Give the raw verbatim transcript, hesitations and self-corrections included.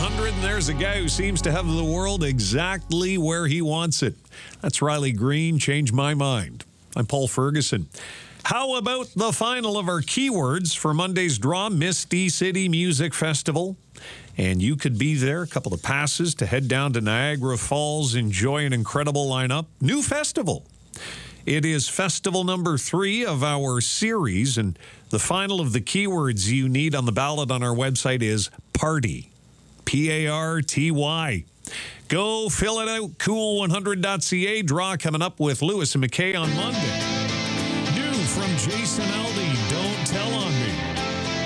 hundred, and there's a guy who seems to have the world exactly where he wants it. That's Riley Green. Change my mind. I'm Paul Ferguson. How about the final of our keywords for Monday's draw, Misty City Music Festival? And you could be there. A couple of passes to head down to Niagara Falls, enjoy an incredible lineup. New festival. It is festival number three of our series, and the final of the keywords you need on the ballot on our website is party. P A R T Y. Go fill it out. cool one hundred dot c a. Draw coming up with Lewis and McKay on Monday. New from Jason Aldean.